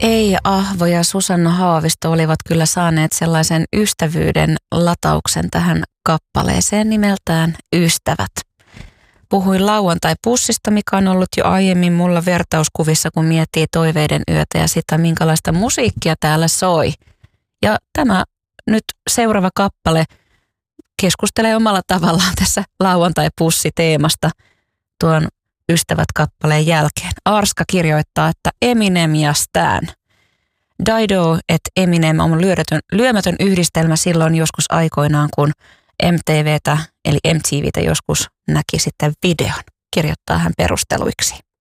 Ei Ahvo ja Susanna Haavisto olivat kyllä saaneet sellaisen ystävyyden latauksen tähän kappaleeseen nimeltään Ystävät. Puhuin lauantai-pussista, mikä on ollut jo aiemmin mulla vertauskuvissa, kun miettii toiveiden yötä ja sitä, minkälaista musiikkia täällä soi. Ja tämä nyt seuraava kappale keskustelee omalla tavallaan tässä lauantai-pussi-teemasta tuon Ystävät-kappaleen jälkeen. Arska kirjoittaa, että Eminem ja Stan. Dido et Eminem on lyömätön yhdistelmä silloin joskus aikoinaan, kun MTVtä joskus näki sitten videon, kirjoittaa hän perusteluiksi.